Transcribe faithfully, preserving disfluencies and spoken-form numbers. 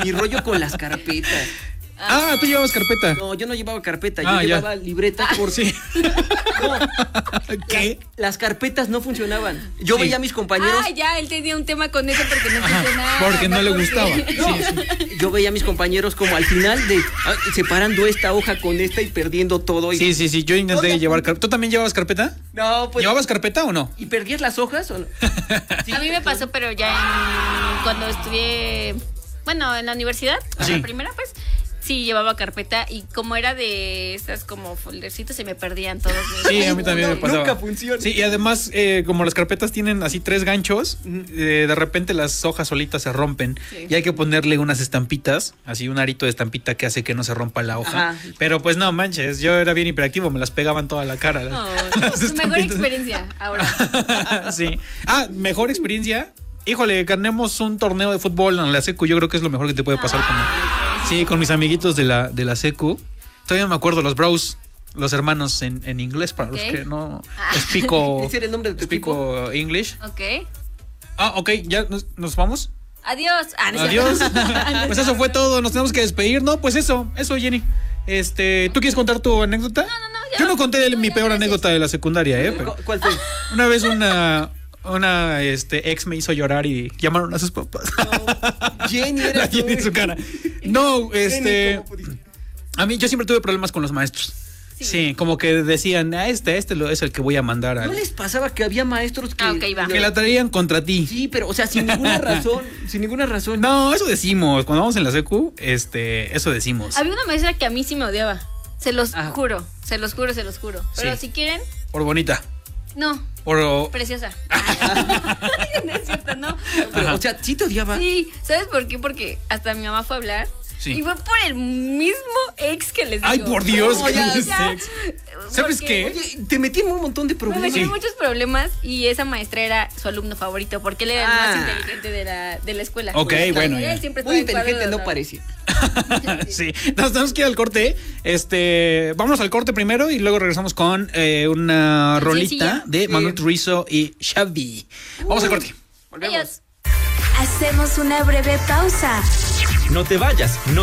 mi rollo con las carpetas. Ah, ah, tú llevabas carpeta. No, yo no llevaba carpeta, ah, yo ya. llevaba libreta por sí. No, ¿Qué? Las, las carpetas no funcionaban. Yo sí. veía a mis compañeros. Ah, ya, él tenía un tema con eso porque no funcionaba. Porque no le gustaba. No, Sí, sí. yo veía a mis compañeros como al final de ah, separando esta hoja con esta y perdiendo todo. Y, Sí, sí, sí, yo intenté no, llevar carpeta. ¿Tú también llevabas carpeta? No, pues. ¿Llevabas carpeta o no? ¿Y perdías las hojas o no? Sí, a mí me pasó, pero ya en, cuando estudié, bueno, en la universidad, Sí. la primera, pues, sí llevaba carpeta y como era de estas como foldercitos, se me perdían todos. Mis... Sí, a mí también no, me pasaba. Nunca funciona. Sí, y además, eh, como las carpetas tienen así tres ganchos, eh, de repente las hojas solitas se rompen Sí. y hay que ponerle unas estampitas, así un arito de estampita que hace que no se rompa la hoja. Ajá. Pero pues no manches, yo era bien hiperactivo, me las pegaban toda la cara. No, las tu mejor estampitas. experiencia ahora. Sí. Ah, mejor experiencia. Híjole, ganemos un torneo de fútbol en la secu. Yo creo que es lo mejor que te puede pasar. Como... Sí, con mis amiguitos de la, de la secu. Todavía me acuerdo, los bros, los hermanos en, en inglés, para Okay. los que no explico, ¿Ese era el nombre de tu explico English. Ok. Ah, ok, ya nos, nos vamos. Adiós. Ah, no es Adiós. cierto. Pues eso fue todo, nos tenemos que despedir. No, pues eso, eso, Jenny. Este, ¿tú quieres contar tu anécdota? No, no, no. Ya, Yo no conté de mi ya, peor gracias. anécdota de la secundaria, ¿eh? Pero ¿Cuál fue? una vez una, una este, ex me hizo llorar y llamaron a sus papás. No, Jenny era La Jenny en su cara. No, este. Jenny, ¿cómo pudiste? A mí yo siempre tuve problemas con los maestros. Sí, Sí. como que decían, ah, este, este lo- es el que voy a mandar a. ¿No les pasaba que había maestros que... Ah, ok, va. Que la traían contra ti. Sí, pero, o sea, sin ninguna razón, sin ninguna razón. No, eso decimos. Cuando vamos en la secu, este, eso decimos. Había una maestra que a mí sí me odiaba. Se los Ah. juro, se los juro, se los juro. Pero Sí. si quieren, Por bonita. no, Por. preciosa. No es cierto, no. Pero, Ajá. o sea, sí te odiaba. Sí, ¿sabes por qué? Porque hasta mi mamá fue a hablar. Sí. Y fue por el mismo ex que les digo. Ay, por Dios, No, ¿qué ya, es ya. ex? ¿Sabes Porque qué? Oye, te metí en un montón de Me problemas. metí en muchos problemas y esa maestra era su alumno favorito porque él era el Ah. más inteligente de la, de la escuela. Ok, bueno, Y ya. él siempre Muy estaba en inteligente cuadro no de parecía. Sí, nos tenemos que ir al corte. Este, vámonos al corte primero y luego regresamos con eh, una rolita Cancioncilla. de Sí. Manuel Turizo y Xavi. Vamos al corte. Adiós. Hacemos una breve pausa. No te vayas, no